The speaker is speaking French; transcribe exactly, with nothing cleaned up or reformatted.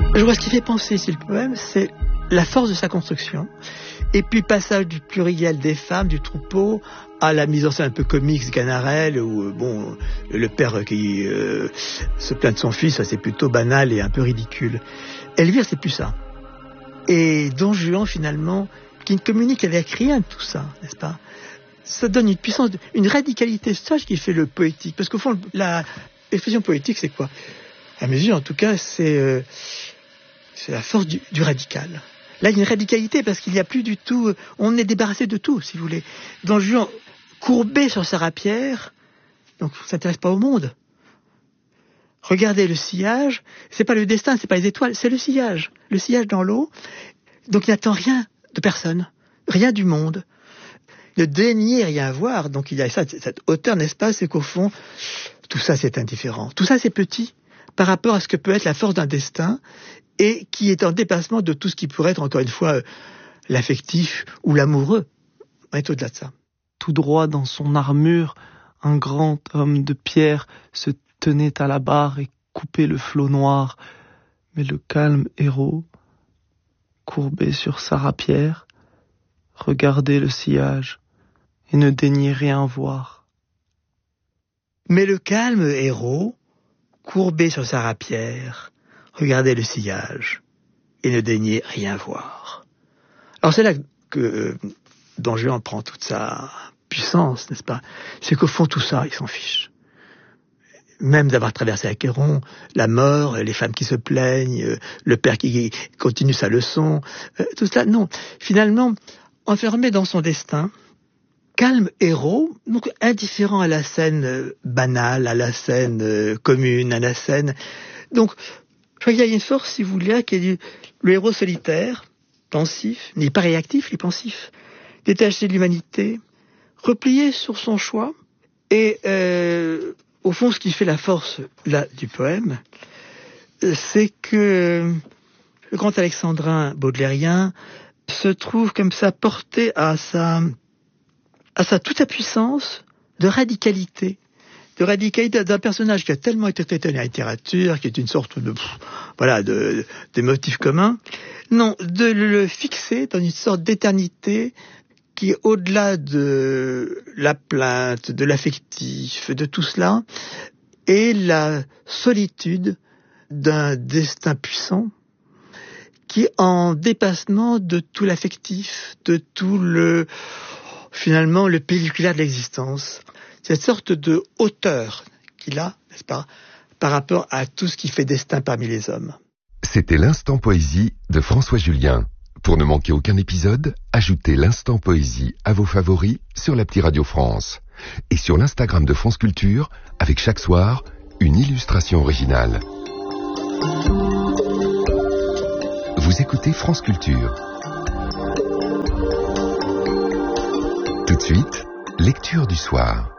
Je vois ce qui fait penser, c'est le poème, c'est la force de sa construction. Et puis passage du pluriel des femmes, du troupeau, à la mise en scène un peu comique, Sganarelle, où bon, le père qui euh, se plaint de son fils, ça c'est plutôt banal et un peu ridicule. Elvire, c'est plus ça. Et Don Juan, finalement, qui ne communique avec rien de tout ça, n'est-ce pas ? Ça donne une puissance, une radicalité, c'est ça qui fait le poétique. Parce qu'au fond, la l'expression poétique, c'est quoi ? À mes yeux, en tout cas, c'est, euh, c'est la force du, du radical. Là, il y a une radicalité parce qu'il n'y a plus du tout... On est débarrassé de tout, si vous voulez. Don Juan, courbé sur sa rapière, donc on ne s'intéresse pas au monde. Regardez le sillage, c'est pas le destin, c'est pas les étoiles, c'est le sillage. Le sillage dans l'eau, donc il n'attend rien de personne, rien du monde. Ne daigner rien voir, donc il y a ça, cette hauteur, n'est-ce pas, c'est qu'au fond, tout ça c'est indifférent. Tout ça c'est petit par rapport à ce que peut être la force d'un destin, et qui est en dépassement de tout ce qui pourrait être, encore une fois, euh, l'affectif ou l'amoureux. On est au-delà de ça. Tout droit dans son armure, un grand homme de pierre se tenait à la barre et coupait le flot noir. Mais le calme héros, courbé sur sa rapière, regardait le sillage et ne daignait rien voir. Mais le calme héros, courbé sur sa rapière, regardait le sillage et ne daignait rien voir. Alors c'est là que euh, Don Juan prend toute sa puissance, n'est-ce pas ? C'est qu'au fond, tout ça, il s'en fiche. Même d'avoir traversé Acquéron, la mort, les femmes qui se plaignent, euh, le père qui continue sa leçon, euh, tout ça, non. Finalement, enfermé dans son destin, calme héros, donc indifférent à la scène euh, banale, à la scène euh, commune, à la scène... Donc, je crois qu'il y a une force, si vous voulez, qui est du, le héros solitaire, pensif, n'est pas réactif, il est pensif, détaché de l'humanité, replié sur son choix, et euh, au fond, ce qui fait la force là du poème, c'est que le grand alexandrin baudelairien se trouve comme ça porté à sa, à sa toute sa puissance de radicalité. De radicalité d'un personnage qui a tellement été traité dans la littérature, qui est une sorte de, pff, voilà, de, de motif commun. Non, de le fixer dans une sorte d'éternité qui est au-delà de la plainte, de l'affectif, de tout cela, et la solitude d'un destin puissant qui est en dépassement de tout l'affectif, de tout le, finalement, le pelliculaire de l'existence. Cette sorte de hauteur qu'il a, n'est-ce pas, par rapport à tout ce qui fait destin parmi les hommes. C'était l'Instant Poésie de François Julien. Pour ne manquer aucun épisode, ajoutez l'Instant Poésie à vos favoris sur l'appli Radio France et sur l'Instagram de France Culture avec chaque soir une illustration originale. Vous écoutez France Culture. Tout de suite, lecture du soir.